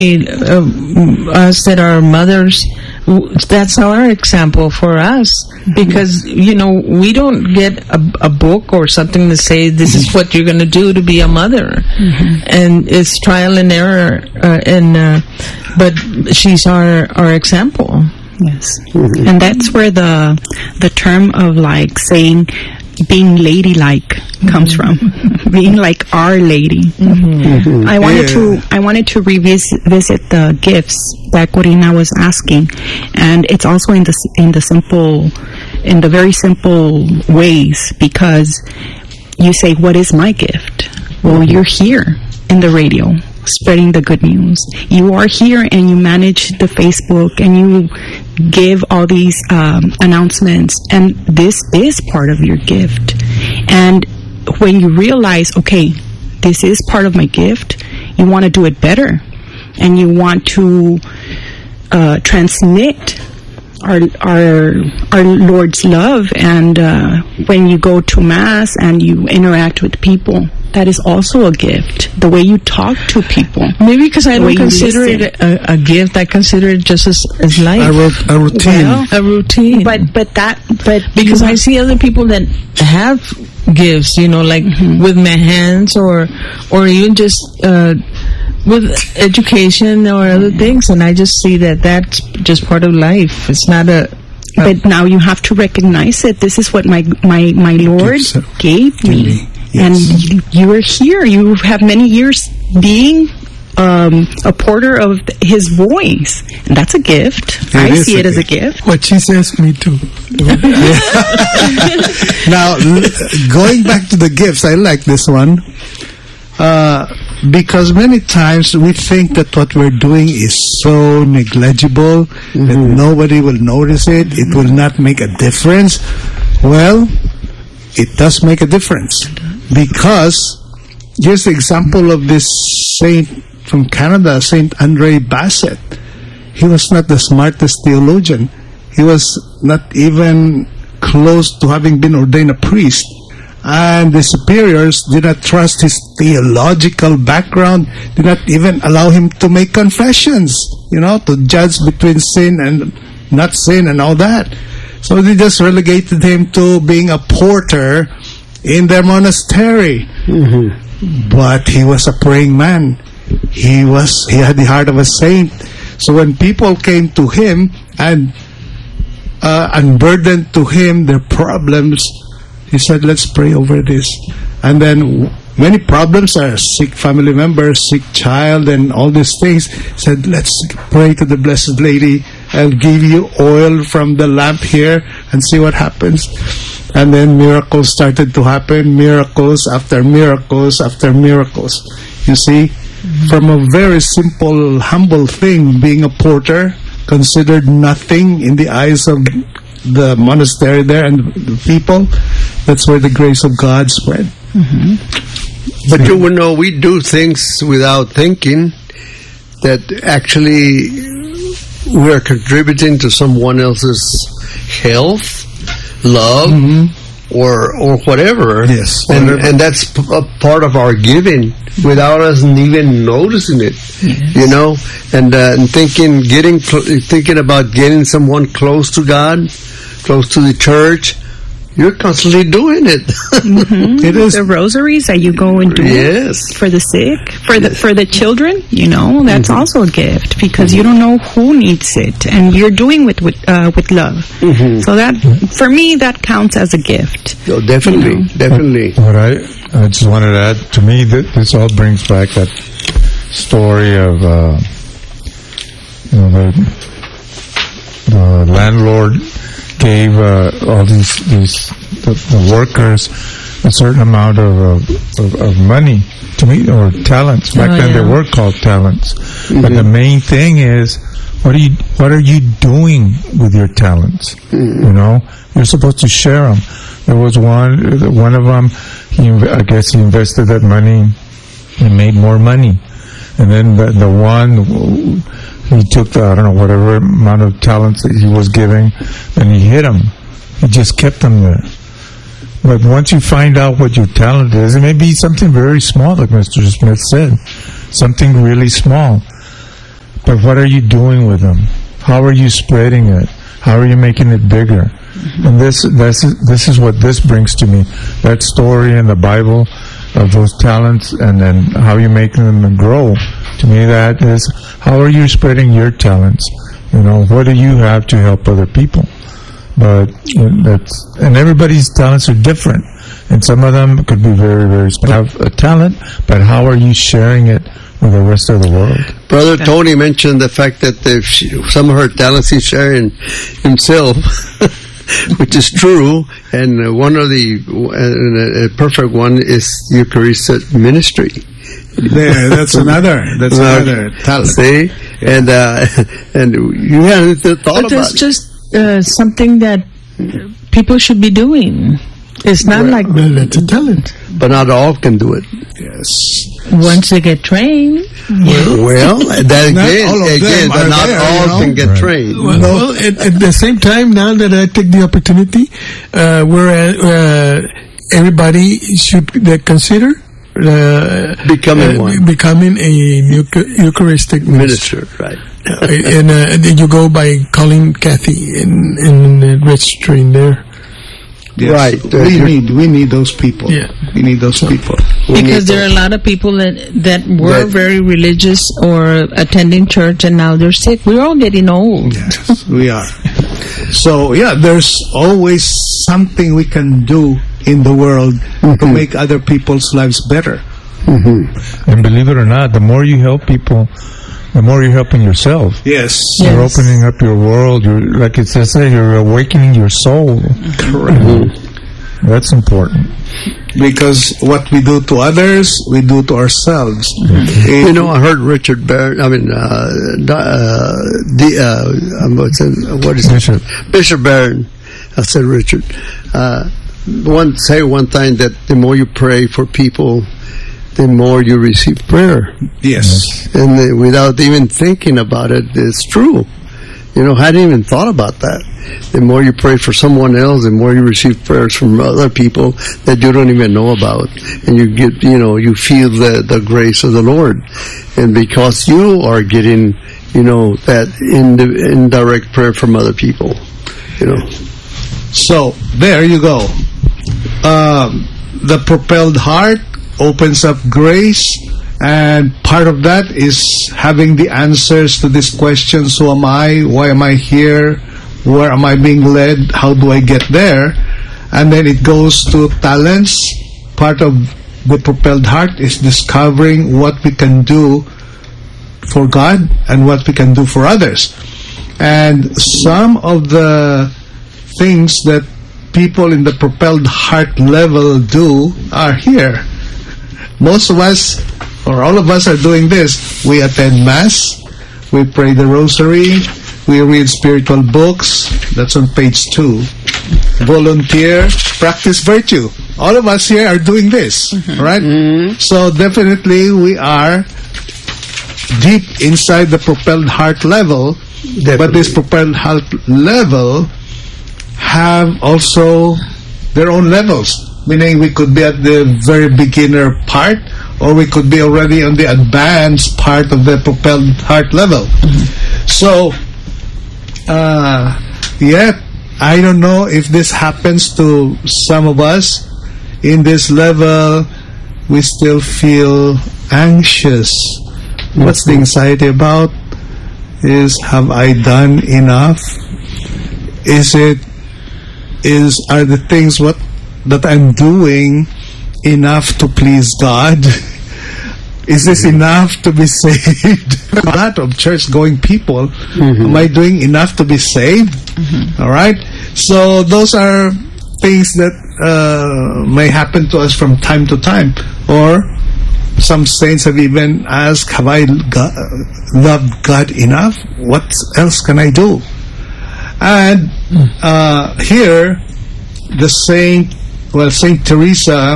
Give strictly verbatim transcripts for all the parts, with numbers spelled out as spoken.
uh, us that are mothers, that's our example for us, because you know we don't get a, a book or something to say this is what you're going to do to be a mother, mm-hmm. and it's trial and error, uh, and uh, but she's our our example. Yes, mm-hmm. And that's where the the term of like saying being ladylike comes from, being like Our Lady. Mm-hmm. Mm-hmm. I wanted yeah. to I wanted to revisit visit the gifts that Corina was asking, and it's also in the in the simple, in the very simple ways, because you say, "What is my gift?" Well, you're here in the radio, spreading the good news. You are here and you manage the Facebook and you give all these um, announcements, and this is part of your gift. And when you realize, okay, this is part of my gift, you want to do it better, and you want to uh, transmit our our our Lord's love. And uh, when you go to Mass and you interact with people, that is also a gift. The way you talk to people. Maybe because I don't consider it a, a gift. I consider it just as, as life. A, ro- a routine. Well, a routine. But but that but because I see other people that have gifts, you know, like mm-hmm. with my hands, or or even just uh, with education or other things, and I just see that that's just part of life. It's not a. But now you have to recognize it. This is what my my my Lord gave me. Yes. And you, you are here. You have many years being um, a porter of His voice, and that's a gift. It I see it as a gift. What she says, me too. Now, going back to the gifts, I like this one uh, because many times we think that what we're doing is so negligible mm-hmm. that nobody will notice it. Mm-hmm. It will not make a difference. Well, it does make a difference. Because here's the example of this saint from Canada, Saint Andre Bassett. He was not the smartest theologian. He was not even close to having been ordained a priest. And the superiors did not trust his theological background, did not even allow him to make confessions, you know, to judge between sin and not sin and all that. So they just relegated him to being a porter in their monastery. Mm-hmm. But he was a praying man. He was he had the heart of a saint. So when people came to him and uh, unburdened to him their problems, he said, let's pray over this. And then w- many problems are sick family members, sick child, and all these things. He said, let's pray to the Blessed Lady. I'll give you oil from the lamp here and see what happens. And then miracles started to happen, miracles after miracles after miracles. You see, mm-hmm. from a very simple, humble thing, being a porter, considered nothing in the eyes of the monastery there and the people, that's where the grace of God spread. Mm-hmm. But you know, we do things without thinking that actually we are contributing to someone else's health, love, mm-hmm. or or whatever. Yes, and, whatever. and that's p- a part of our giving without us even noticing it. Yes. You know, and, uh, and thinking, getting, cl- thinking about getting someone close to God, close to the church. You're constantly doing it. Mm-hmm. It is the rosaries that you go and do yes. for the sick, for the for the children. You know, that's mm-hmm. also a gift, because mm-hmm. you don't know who needs it, and you're doing it with uh, with love. Mm-hmm. So that, for me, that counts as a gift. Oh, definitely, you know? definitely. What I I just wanted to add, to me, that this all brings back that story of uh, you know, the the landlord gave uh, all these these the, the workers a certain amount of, of of money to me, or talents. Back oh, then yeah. they were called talents. Mm-hmm. But the main thing is, what are you what are you doing with your talents? Mm-hmm. You know, you're supposed to share them. There was one one of them. He, I guess he invested that money and made more money. And then the the one. He took the, I don't know, whatever amount of talents that he was giving, and he hid them. He just kept them there. But once you find out what your talent is, it may be something very small, like Mister Smith said, something really small. but what are you doing with them? How are you spreading it? How are you making it bigger? Mm-hmm. And this, this, this is what this brings to me. That story in the Bible of those talents, and then how you're making them grow. To me, that is, how are you spreading your talents? You know, what do you have to help other people? But that's, and everybody's talents are different. And some of them could be very, very, have a talent, but how are you sharing it with the rest of the world? Brother Tony mentioned the fact that if she, some of her talents he's sharing himself, which is true. And uh, one of the, uh, a perfect one is Eucharistic ministry. There, that's another, that's another talent. See? And, uh, and you haven't thought but about that's it. just uh, something that people should be doing. It's not Well, like Well, that's a talent. But not all can do it. Yes. once they get trained. Well, that Not again, all of again, them but are not there, all you know? can get Right. trained. Well, well at, at the same time, now that I take the opportunity, uh, where uh, everybody should uh, consider uh, Becoming uh, one. becoming a Euch- Eucharistic minister. Minister, right. Uh, and uh, then you go by calling Kathy and, and registering there. Yes. Right. We Uh, need we need those people. Yeah. We need those people. We Because need there are a lot of people that, that were That- very religious or attending church and now they're sick. We're all getting old. Yes, we are. So yeah, there's always something we can do in the world to make other people's lives better. And believe it or not, the more you help people, the more you're helping yourself. Yes. Yeah. You're Yes. opening up your world. You're, like it says, there, you're awakening your soul. Correct. That's important. Because what we do to others, we do to ourselves. It- You know, I heard Richard Barron, I mean, uh, di- uh, the, uh, um, what's it, what is Bishop. it? Bishop Barron. I said Richard. Uh, one, say one thing that the more you pray for people, the more you receive prayer. yes. And uh, without even thinking about it, it's true. You know, I hadn't even thought about that. The more you pray for someone else, the more you receive prayers from other people that you don't even know about. And you get, you know, you feel the, the grace of the Lord. And because you are getting, you know, that in indirect prayer from other people, you know. So there you go. Um, the propelled heart opens up grace, and part of that is having the answers to these questions: who am I? Why am I here? Where am I being led? How do I get there? And then it goes to talents. Part of the propelled heart is discovering what we can do for God and what we can do for others. And some of the things that people in the propelled heart level do are here. Most of us, or all of us, are doing this. We attend Mass, we pray the Rosary, we read spiritual books. That's on page two. Volunteer, practice virtue. All of us here are doing this, right? So definitely we are deep inside the propelled heart level, but this propelled heart level have also their own levels, meaning we could be at the very beginner part, or we could be already on the advanced part of the propelled heart level. So, uh, yeah, I don't know if this happens to some of us. In this level, we still feel anxious. What's the anxiety about? Is, have I done enough? Is it, is, are the things what that I'm doing enough to please God? Is this enough to be saved? A lot of church-going people, mm-hmm. am I doing enough to be saved? Mm-hmm. All right? So those are things that uh, may happen to us from time to time. Or some saints have even asked, have I go- loved God enough? What else can I do? And uh, here, the saint, well, Saint Teresa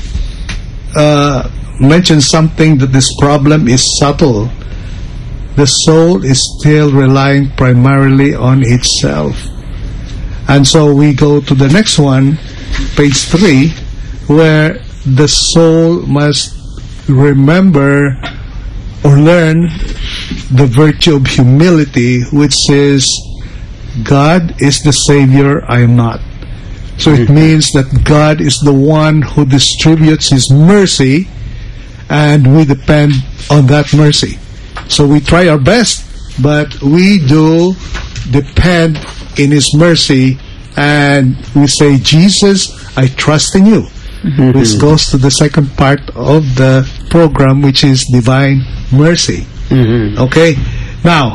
uh, mentioned something, that this problem is subtle. The soul is still relying primarily on itself. And so we go to the next one, page three, where the soul must remember or learn the virtue of humility, which says, God is the Savior, I am not. So it means that God is the one who distributes His mercy, and we depend on that mercy. So we try our best, but we do depend in His mercy, and we say, Jesus, I trust in you. Mm-hmm. This goes to the second part of the program, which is divine mercy. Mm-hmm. Okay? Now,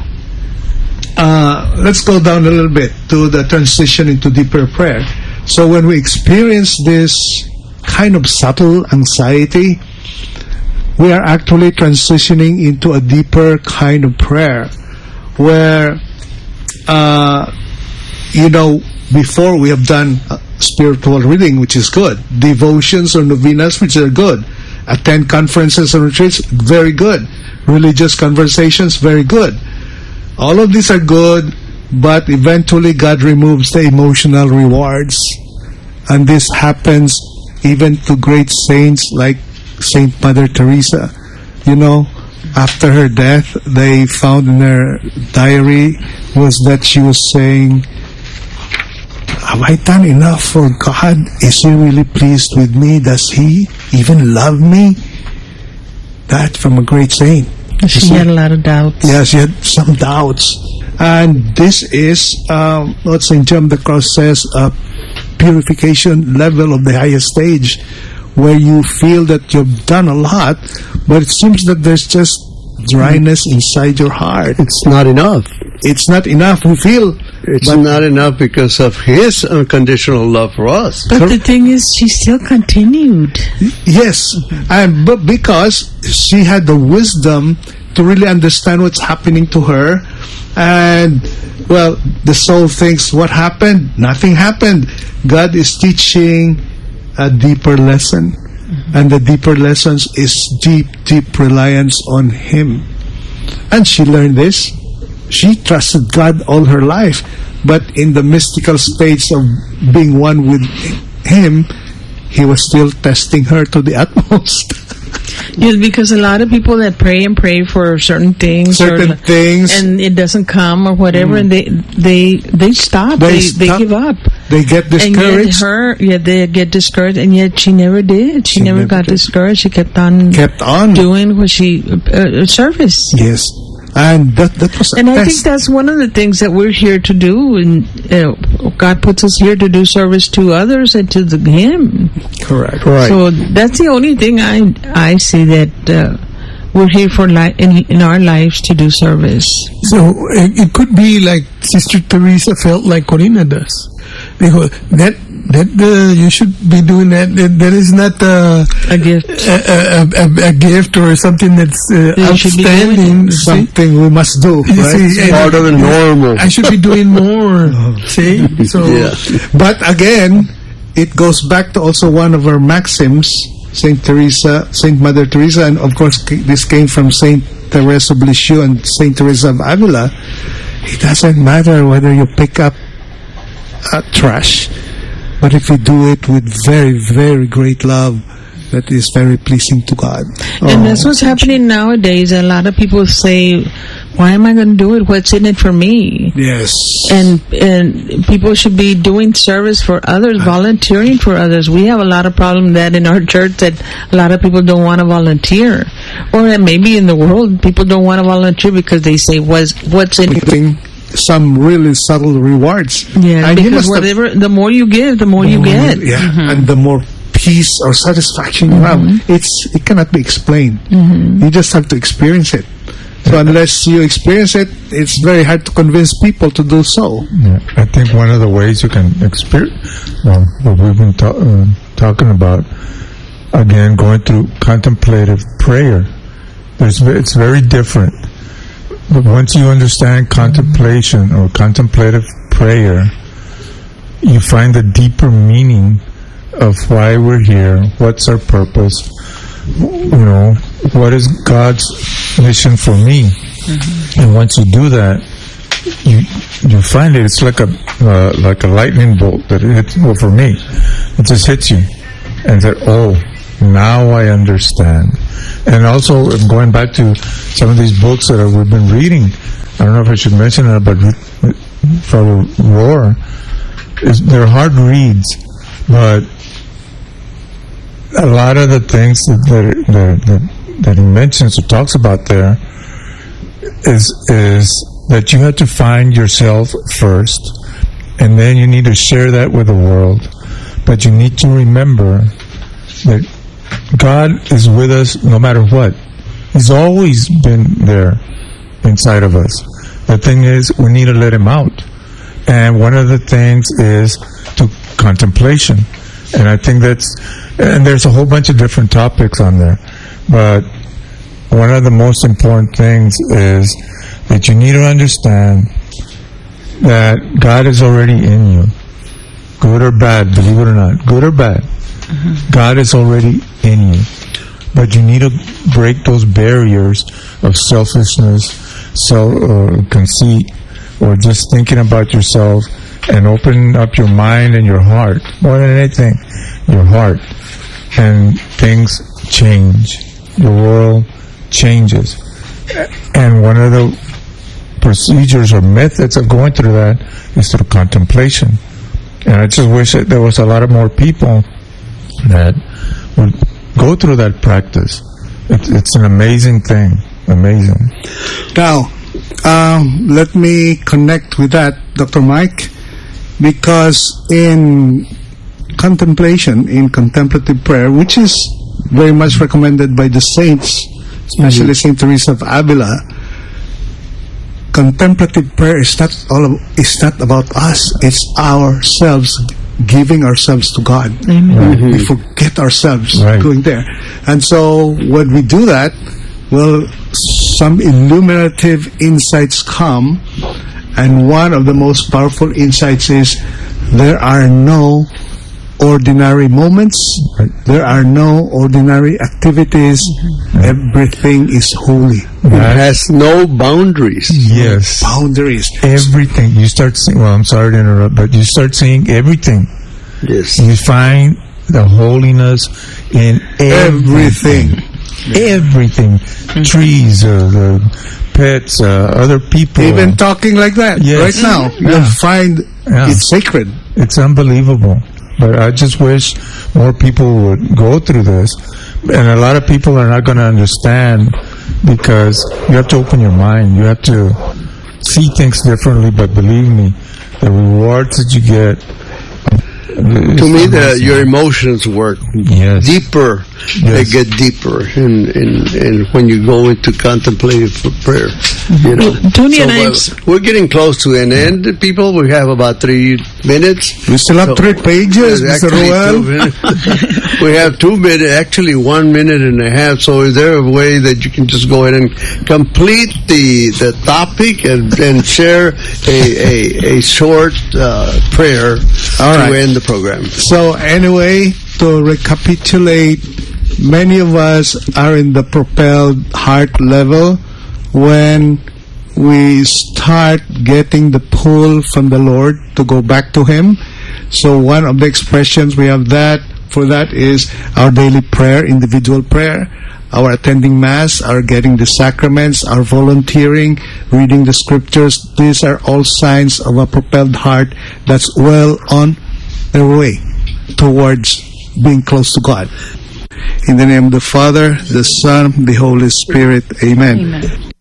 uh, let's go down a little bit to the transition into deeper prayer. So when we experience this kind of subtle anxiety, we are actually transitioning into a deeper kind of prayer where, uh, you know, before we have done uh, spiritual reading, which is good, devotions or novenas, which are good, attend conferences and retreats, very good, religious conversations, very good. All of these are good, but eventually God removes the emotional rewards. And this happens even to great saints like Saint Mother Teresa. You know, after her death, they found in her diary was that she was saying, have I done enough for God? Is He really pleased with me? Does He even love me? That from a great saint. She had a lot of doubts. Yeah, she had some doubts. And this is um, what Saint John the Cross says, a purification level of the highest stage, where you feel that you've done a lot, but it seems that there's just dryness inside your heart. It's not enough. It's not enough. We feel it's not enough because of His unconditional love for us. But the thing is, she still continued. Yes, and but because she had the wisdom to really understand what's happening to her, and well, the soul thinks, what happened? Nothing happened. God is teaching a deeper lesson, mm-hmm. and the deeper lessons is deep, deep reliance on Him. And she learned this. She trusted God all her life, but in the mystical stage of being one with Him, He was still testing her to the utmost. Yes, because a lot of people that pray and pray for certain things, certain or, things, and it doesn't come or whatever, mm. and they they they stop. They, they, stop. they give up. They get discouraged. And yet her, yeah, they get discouraged, and yet she never did. She, she never, never got did. discouraged. She kept on, kept on doing what she uh, service. Yes. And that, that was and I think that's one of the things that we're here to do. And uh, God puts us here to do service to others and to the, Him. Correct. Right. So that's the only thing I I see that uh, we're here for li- in in our lives to do service. So uh, it could be like Sister Teresa felt like Corina does, because that. That uh, you should be doing that. That, that is not uh, a gift, a, a, a, a gift or something that's uh, outstanding. Something we must do. You right? see, part of the normal. I should be doing more. See, so yeah. But again, it goes back to also one of our maxims, Saint Teresa, Saint Mother Teresa, and of course this came from Saint Teresa of Lisieux and Saint Teresa of Avila. It doesn't matter whether you pick up uh, trash. But if we do it with very, very great love, that is very pleasing to God. And oh. that's what's happening nowadays. A lot of people say, why am I going to do it? What's in it for me? Yes. And and people should be doing service for others, volunteering for others. We have a lot of problem that in our church that a lot of people don't want to volunteer. Or maybe in the world, people don't want to volunteer because they say, what's, what's in it? Some really subtle rewards. Yeah, and because whatever, the more you give, the more, the more you get. Yeah, mm-hmm. and the more peace or satisfaction you mm-hmm. have. It's it cannot be explained. Mm-hmm. You just have to experience it. So unless you experience it, it's very hard to convince people to do so. Yeah, I think one of the ways you can experience well, what we've been ta- uh, talking about, again, going through contemplative prayer. There's it's very different. But once you understand contemplation or contemplative prayer, you find the deeper meaning of why we're here, what's our purpose, you know, what is God's mission for me. Mm-hmm. And once you do that, you you find it, it's like a uh, like a lightning bolt that it hits, well, for me, it just hits you. And that, oh, now I understand. And also, going back to some of these books that we've been reading, I don't know if I should mention it, but Father Rohr, is, they're hard reads, but a lot of the things that, that, that, that he mentions or talks about there is is that you have to find yourself first, and then you need to share that with the world. But you need to remember that God is with us no matter what. He's always been there inside of us. The thing is, we need to let Him out. And one of the things is to contemplation. And I think that's, and there's a whole bunch of different topics on there. But one of the most important things is that you need to understand that God is already in you. Good or bad, believe it or not, good or bad, mm-hmm. God is already in you. But you need to break those barriers of selfishness, self uh, conceit, or just thinking about yourself, and open up your mind and your heart, more than anything, your heart, and things change. The world changes. And one of the procedures or methods of going through that is through contemplation. And I just wish that there was a lot of more people that would go through that practice. It, it's an amazing thing. Amazing. Now, um, let me connect with that, Doctor Mike, because in contemplation, in contemplative prayer, which is very much recommended by the saints, especially mm-hmm. Saint Teresa of Avila, contemplative prayer is not all of, is not about us. It's ourselves giving ourselves to God. Amen. Mm-hmm. We forget ourselves right. going there, and so when we do that, well, some illuminative insights come, and one of the most powerful insights is there are no ordinary moments, right. There are no ordinary activities, mm-hmm. Everything is holy. It has no boundaries. Yes. No boundaries. Everything. You start seeing, well, I'm sorry to interrupt, but you start seeing everything. Yes. You find the holiness in everything. Everything. Everything. Mm-hmm. Trees, uh, the pets, uh, other people. Even talking like that yes. right now, yeah. you'll find yeah. it's sacred. It's unbelievable. But I just wish more people would go through this. And a lot of people are not going to understand, because you have to open your mind. You have to see things differently. But believe me, the rewards that you get, to me, the, your emotions work yes. deeper. Yes. They get deeper in, in, in when you go into contemplative prayer. Mm-hmm. You know, Tony so and I, we're, we're getting close to an end. People, we have about three minutes. We still have so, three pages, Mister Ruel. We have two minutes, actually one minute and a half. So is there a way that you can just go ahead and complete the the topic and, and share a a, a short uh, prayer All to right. end the program? So anyway, to recapitulate, many of us are in the propelled heart level when we start getting the pull from the Lord to go back to Him. So one of the expressions we have that for that is our daily prayer, individual prayer, our attending Mass, our getting the sacraments, our volunteering, reading the scriptures. These are all signs of a propelled heart that's well on their way towards being close to God. In the name of the Father, the Son, the Holy Spirit. Amen. Amen.